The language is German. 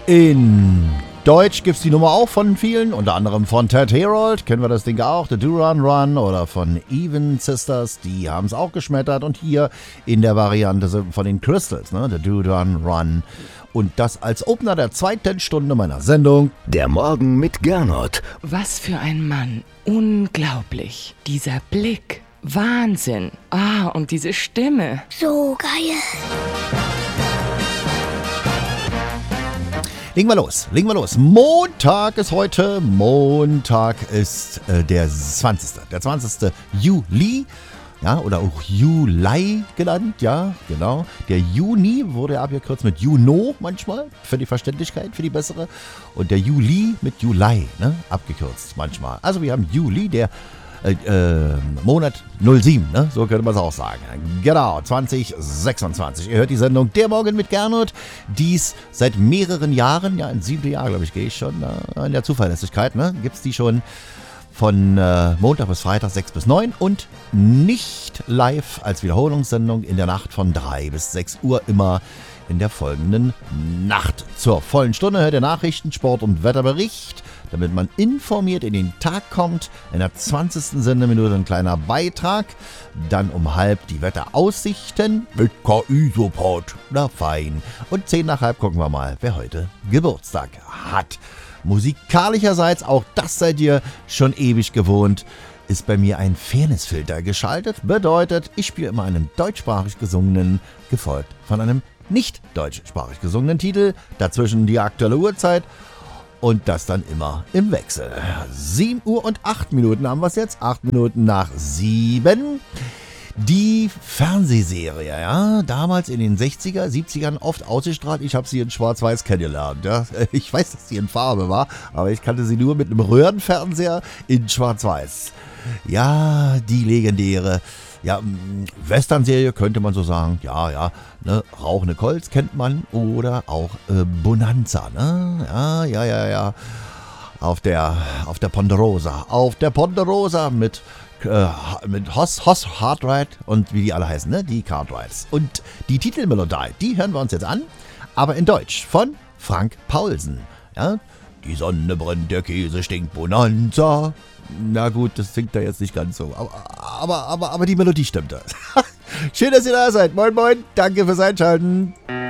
In Deutsch gibt es die Nummer auch von vielen, unter anderem von Ted Herold, kennen wir das Ding auch, The Do Run Run, oder von Even Sisters, die haben es auch geschmettert, und hier in der Variante von den Crystals, ne, The Do Run Run. Und das als Opener der 2. Stunde meiner Sendung. Der Morgen mit Gernot. Was für ein Mann. Unglaublich. Dieser Blick. Wahnsinn. Und diese Stimme. So geil. Legen wir los. Montag ist heute. Montag ist der 20. Der 20. Juli. Ja, oder auch Juli genannt, ja, genau. Der Juni wurde abgekürzt mit Juno manchmal, für die Verständlichkeit, für die bessere. Und der Juli mit Juli, ne, abgekürzt manchmal. Also wir haben Juli, der Monat 07, ne? So könnte man es auch sagen. Genau, 2026. Ihr hört die Sendung Der Morgen mit Gernot. Dies seit mehreren Jahren, ja, ins 7. Jahr, glaube ich, gehe ich schon, in der Zuverlässigkeit, ne? Gibt es die schon von Montag bis Freitag 6 bis 9 und nicht live als Wiederholungssendung in der Nacht von 3 bis 6 Uhr, immer in der folgenden Nacht. Zur vollen Stunde hört ihr Nachrichten, Sport und Wetterbericht, damit man informiert in den Tag kommt. In der 20. Sendeminute ein kleiner Beitrag. Dann um 12:30 die Wetteraussichten mit KI-Support. Na fein. Und 10:30 gucken wir mal, wer heute Geburtstag hat. Musikalischerseits, auch das seid ihr schon ewig gewohnt, ist bei mir ein Fairnessfilter geschaltet. Bedeutet, ich spiele immer einen deutschsprachig gesungenen, gefolgt von einem nicht deutschsprachig gesungenen Titel. Dazwischen die aktuelle Uhrzeit. Und das dann immer im Wechsel. 7 Uhr und 8 Minuten haben wir es jetzt. 8 Minuten nach 7. Die Fernsehserie, ja, damals in den 60er, 70ern oft ausgestrahlt. Ich habe sie in Schwarz-Weiß kennengelernt. Ja. Ich weiß, dass sie in Farbe war, aber ich kannte sie nur mit einem Röhrenfernseher in Schwarz-Weiß. Ja, die legendäre, ja, Western-Serie könnte man so sagen. Ja, ne, Rauchende Colts kennt man, oder auch Bonanza, ne? Ja. Auf der Ponderosa. Auf der Ponderosa mit Hoss Hartright und wie die alle heißen, ne? Die Cartwrights. Und die Titelmelodie, die hören wir uns jetzt an, aber in Deutsch von Frank Paulsen. Ja? Die Sonne brennt, der Käse stinkt, Bonanza. Na gut, das singt er jetzt nicht ganz so, aber die Melodie stimmt. Schön, dass ihr da seid. Moin, moin, danke fürs Einschalten.